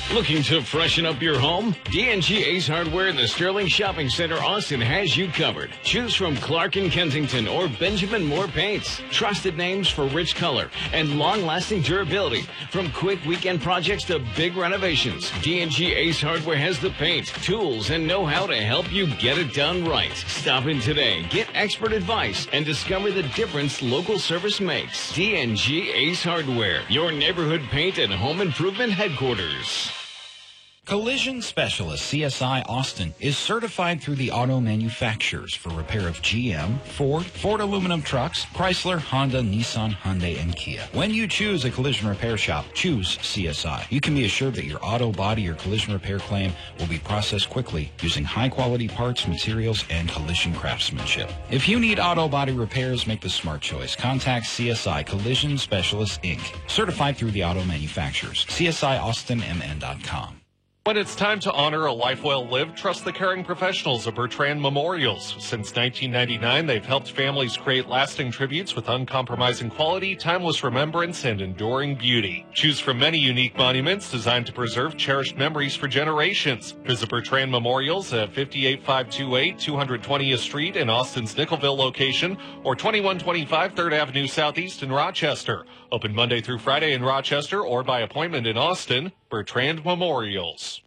Looking to freshen up your home? D&G Ace Hardware in the Sterling Shopping Center, Austin has you covered. Choose from Clark & Kensington or Benjamin Moore paints. Trusted names for rich color and long-lasting durability. From quick weekend projects to big renovations, D&G Ace Hardware has the paint, tools, and know-how to help you get it done right. Stop in today, get expert advice, and discover the difference local service makes. D&G Ace Hardware, your neighborhood paint and home improvement headquarters. Collision Specialist CSI Austin is certified through the auto manufacturers for repair of GM, Ford aluminum trucks, Chrysler, Honda, Nissan, Hyundai, and Kia. When you choose a collision repair shop, choose CSI. You can be assured that your auto, body, or collision repair claim will be processed quickly using high-quality parts, materials, and collision craftsmanship. If you need auto body repairs, make the smart choice. Contact CSI Collision Specialists, Inc., certified through the auto manufacturers. CSIAustinMN.com. When it's time to honor a life well lived, trust the caring professionals of Bertrand Memorials. Since 1999, they've helped families create lasting tributes with uncompromising quality, timeless remembrance, and enduring beauty. Choose from many unique monuments designed to preserve cherished memories for generations. Visit Bertrand Memorials at 58528 220th Street in Austin's Nickelville location or 2125 3rd Avenue Southeast in Rochester. Open Monday through Friday in Rochester or by appointment in Austin. Bertrand Memorials.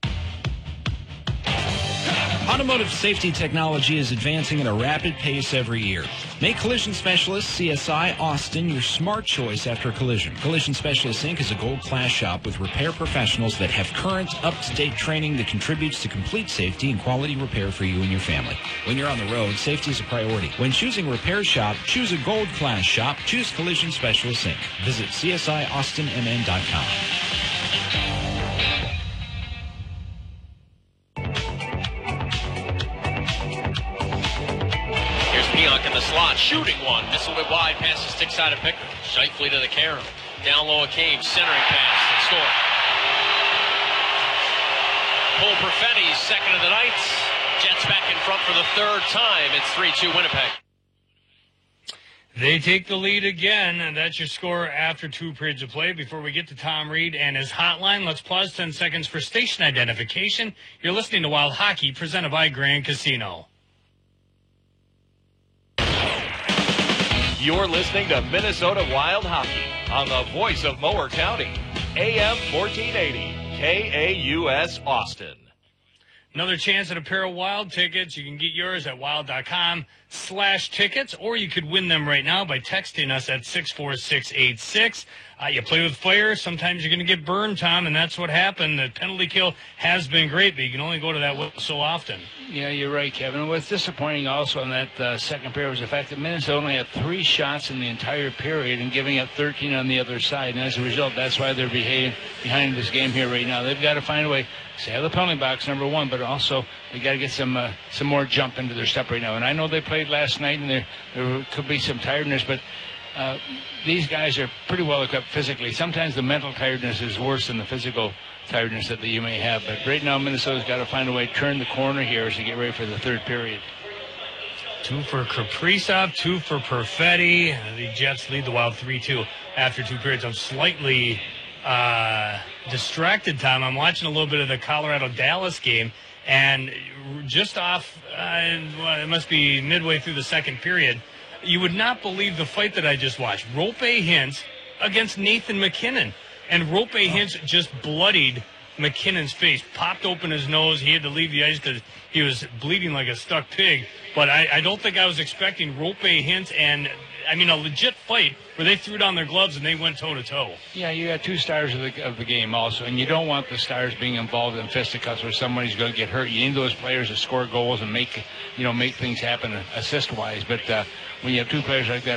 Automotive safety technology is advancing at a rapid pace every year. Make Collision Specialist CSI Austin your smart choice after a collision. Collision Specialist Inc. is a gold-class shop with repair professionals that have current, up-to-date training that contributes to complete safety and quality repair for you and your family. When you're on the road, safety is a priority. When choosing a repair shop, choose a gold-class shop. Choose Collision Specialist Inc. Visit CSIAustinMN.com. Pionk in the slot, shooting one. Missile it wide, past the stick side of Pickard. Shifley to the Karam. Down low, Cave, centering pass, and score. Cole Perfetti, second of the night. Jets back in front for the third time. It's 3-2 Winnipeg. They take the lead again, and that's your score after 2 periods of play. Before we get to Tom Reed and his hotline, let's pause 10 seconds for station identification. You're listening to Wild Hockey, presented by Grand Casino. You're listening to Minnesota Wild Hockey on the voice of Mower County, AM 1480, KAUS Austin. Another chance at a pair of Wild tickets. You can get yours at wild.com/tickets, or you could win them right now by texting us at 64686. You play with fire, sometimes you're going to get burned, Tom, and that's what happened. The penalty kill has been great, but you can only go to that so often. Yeah, you're right, Kevin. What's disappointing also in that second period was the fact that Minnesota only had 3 shots in the entire period and giving up 13 on the other side. And as a result, that's why they're behind this game here right now. They've got to find a way to stay out of the penalty box, number one, but also they got to get some more jump into their step right now. And I know they played last night, and there could be some tiredness, but these guys are pretty well equipped physically. Sometimes the mental tiredness is worse than the physical tiredness that you may have. But right now, Minnesota's got to find a way to turn the corner here as they get ready for the third period. 2 for Kaprizov, 2 for Perfetti. The Jets lead the Wild 3-2 after 2 periods. I'm slightly distracted, Tom. I'm watching a little bit of the Colorado-Dallas game, and just off, it must be midway through the second period, you would not believe the fight that I just watched. Roope Hintz against Nathan MacKinnon. And Roope Hintz just bloodied McKinnon's face, popped open his nose. He had to leave the ice because he was bleeding like a stuck pig. But I don't think I was expecting Roope Hintz and, a legit fight where they threw down their gloves and they went toe-to-toe. Yeah, you got 2 stars of the game also, and you don't want the stars being involved in fisticuffs where somebody's going to get hurt. You need those players to score goals and make things happen assist-wise. But when you have 2 players like that,